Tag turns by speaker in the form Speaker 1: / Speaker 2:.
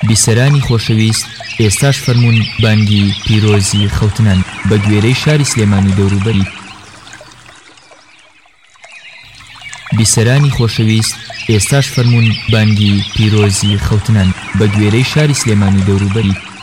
Speaker 1: بیسەرانی خۆشەویست، ئێستاش فەرمونون بانگی پیرۆزی خەوتنان بە گوێرەی شاری سلێمان و دەوروبەری. بیسەرانی خۆشەویست، ئێستاش فەرمونون بانگی پیرۆزی خەوتنان بە گوێرەی شاری سلێمان و دەوروبەری.